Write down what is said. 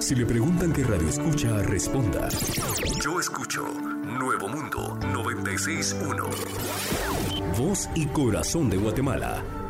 Si le preguntan qué radio escucha, responda: yo escucho Nuevo Mundo 96.1. Voz y corazón de Guatemala.